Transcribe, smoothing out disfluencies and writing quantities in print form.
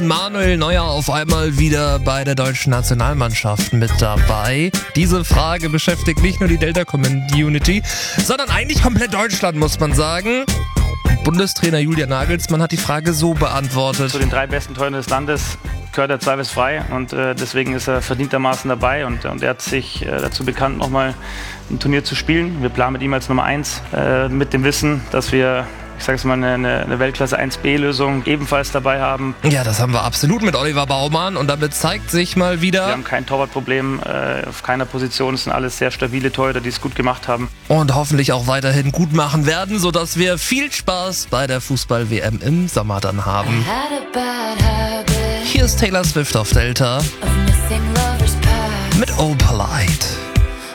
Manuel Neuer auf einmal wieder bei der deutschen Nationalmannschaft mit dabei. Diese Frage beschäftigt nicht nur die Delta-Community, sondern eigentlich komplett Deutschland, muss man sagen. Bundestrainer Julian Nagelsmann hat die Frage so beantwortet. Zu den 3 besten Torhütern des Landes gehört er zweifelsfrei und deswegen ist er verdientermaßen dabei und er hat sich dazu bekannt, nochmal ein Turnier zu spielen. Wir planen mit ihm als Nummer 1 mit dem Wissen, dass wir, ich sage es mal, eine Weltklasse 1B-Lösung ebenfalls dabei haben. Ja, das haben wir absolut mit Oliver Baumann und damit zeigt sich mal wieder... Wir haben kein Torwartproblem auf keiner Position. Es sind alles sehr stabile Torhüter, die es gut gemacht haben. Und hoffentlich auch weiterhin gut machen werden, sodass wir viel Spaß bei der Fußball-WM im Sommer dann haben. Hier ist Taylor Swift auf Delta mit Oh Polite.